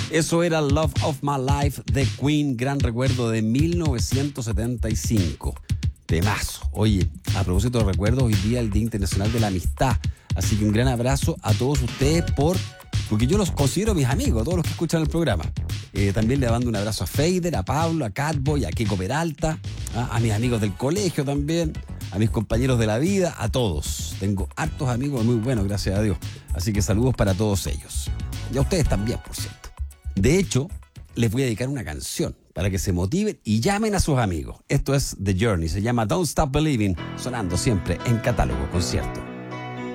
Eso era Love of My Life de Queen, gran recuerdo de 1975. Temazo. Oye, a propósito de recuerdos, hoy día es el Día Internacional de la Amistad. Así que un gran abrazo a todos ustedes porque yo los considero mis amigos, a todos los que escuchan el programa. También le mando un abrazo a Fader, a Pablo, a Catboy, a Kiko Peralta, a mis amigos del colegio también, a mis compañeros de la vida, a todos. Tengo hartos amigos muy buenos, gracias a Dios. Así que saludos para todos ellos. Y a ustedes también, por cierto. De hecho, les voy a dedicar una canción para que se motiven y llamen a sus amigos. Esto es The Journey, se llama Don't Stop Believing, sonando siempre en Catálogo Concierto.